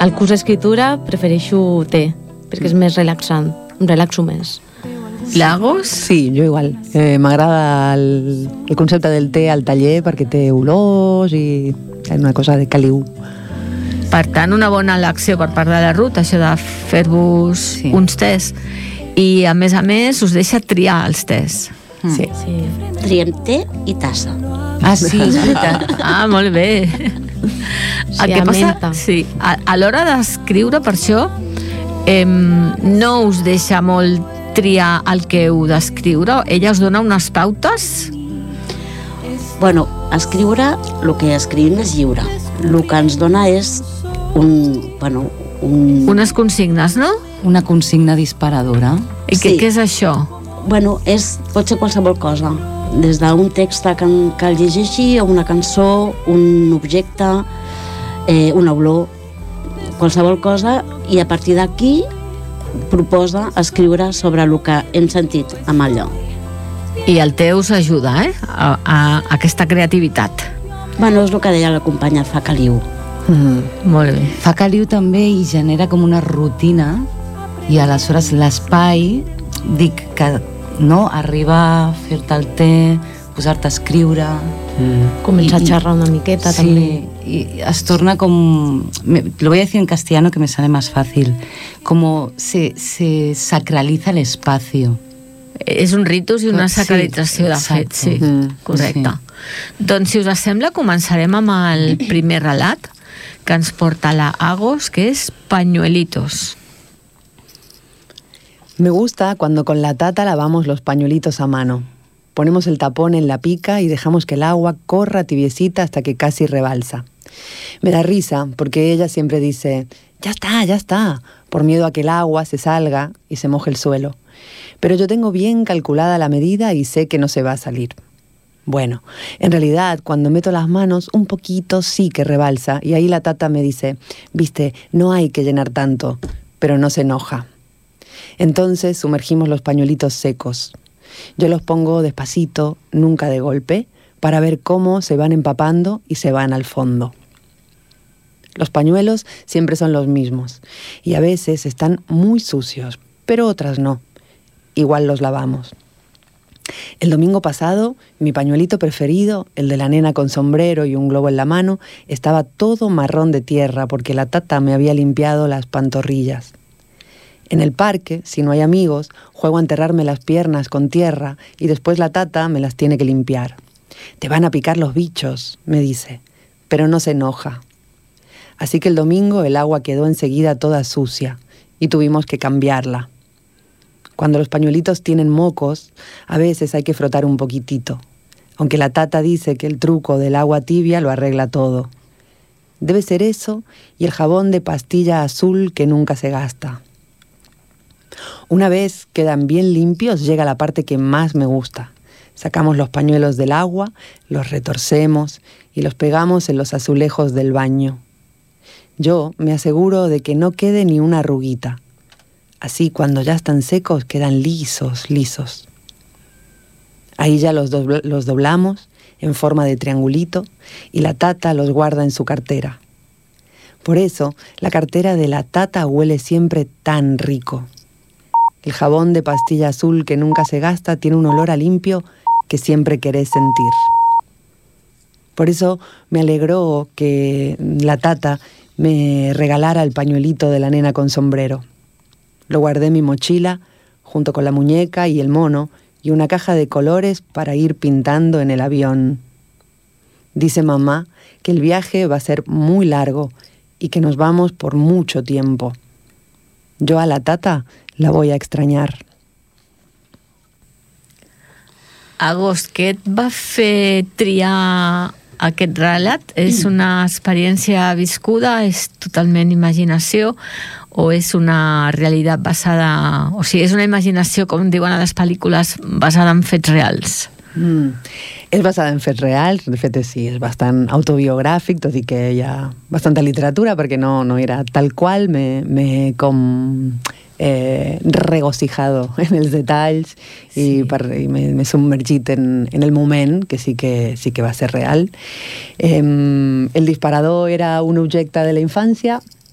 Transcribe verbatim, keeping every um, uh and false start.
al curs d'escriptura prefereixo té, perquè és més relaxant, em relaxo més. Lagos? Sí, jo igual. Eh, M'agrada el, el concepte del té al taller perquè té olors i és una cosa de caliu. Per tant, una bona elecció per part de la Ruth, això de fer-vos sí. uns tés. I, a més a més, us deixa triar els tés. Mm. Sí. Sí. Triem té i tassa. Ah, sí, és veritat. Ah, molt bé. Sí, El que a passa, menta. sí, a, a l'hora d'escriure, per això, eh, no us deixa molt triar el que heu d'escriure. Ella us dona unes pautes? Bueno, escriure, el que escrivim és lliure. El que ens dona és un... Bueno, un... Unes consignes, no? Una consigna disparadora. I què, Sí. què és això? Bueno, és, pot ser qualsevol cosa. Des d'un text que, que el llegeixi, a una cançó, un objecte, eh, una olor, qualsevol cosa, i a partir d'aquí proposa escriure sobre el que hem sentit amb allò. I el té us ajuda, eh? A, a, a aquesta creativitat. Bueno, és el que deia la companya Fa Caliu. Mm, molt bé. Fa caliu també i genera com una rutina i aleshores l'espai, dic que no, arriba a fer-te el té, posar-te a escriure... Mm. Començar I- a xerrar una miqueta, sí, també. y es torna como, me- lo voy a decir en castellano que me sale más fácil, como se, se sacraliza el espacio. És un ritus i una Sí, sacralització, de fet, exacte. sí, Mm, correcte. sí. Doncs, si us sembla, començarem amb el primer relat que ens porta la Agos, que és Pañuelitos. Me gusta cuando con la tata lavamos los pañuelitos a mano. Ponemos el tapón en la pica y dejamos que el agua corra tibiecita hasta que casi rebalsa. Me da risa porque ella siempre dice, ya está, ya está, por miedo a que el agua se salga y se moje el suelo. Pero yo tengo bien calculada la medida y sé que no se va a salir. Bueno, en realidad, cuando meto las manos, un poquito sí que rebalsa, y ahí la tata me dice, viste, no hay que llenar tanto, pero no se enoja. Entonces sumergimos los pañuelitos secos. Yo los pongo despacito, nunca de golpe, para ver cómo se van empapando y se van al fondo. Los pañuelos siempre son los mismos, y a veces están muy sucios, pero otras no. Igual los lavamos. El domingo pasado, mi pañuelito preferido, el de la nena con sombrero y un globo en la mano, estaba todo marrón de tierra porque la tata me había limpiado las pantorrillas. En el parque, si no hay amigos, juego a enterrarme las piernas con tierra y después la tata me las tiene que limpiar. Te van a picar los bichos, me dice, pero no se enoja. Así que el domingo el agua quedó enseguida toda sucia y tuvimos que cambiarla. Cuando los pañuelitos tienen mocos, a veces hay que frotar un poquitito, aunque la tata dice que el truco del agua tibia lo arregla todo. Debe ser eso y el jabón de pastilla azul que nunca se gasta. Una vez quedan bien limpios, llega la parte que más me gusta. Sacamos los pañuelos del agua, los retorcemos y los pegamos en los azulejos del baño. Yo me aseguro de que no quede ni una arruguita. Así, cuando ya están secos, quedan lisos, lisos. Ahí ya los, dobl- los doblamos en forma de triangulito y la tata los guarda en su cartera. Por eso, la cartera de la tata huele siempre tan rico. El jabón de pastilla azul que nunca se gasta tiene un olor a limpio que siempre querés sentir. Por eso me alegró que la tata me regalara el pañuelito de la nena con sombrero. Lo guardé en mi mochila, junto con la muñeca y el mono, y una caja de colores para ir pintando en el avión. Dice mamá que el viaje va a ser muy largo y que nos vamos por mucho tiempo. Yo a la tata la voy a extrañar. Agos, què et va fer triar aquest relat? És una experiència viscuda? És totalment imaginació? O és una realitat basada... O sigui, és una imaginació, com diuen a les pel·lícules, basada en fets reals? Mm. És basada en fets reals, de fet sí, és bastant autobiogràfic, tot i que hi ha bastanta literatura, perquè no, no era tal qual, m'he com eh, regocijado en els detalls sí. i, per, i m'he submergit en, en el moment, que sí que, sí que va ser real. Eh, el disparador era un objecte de la infància,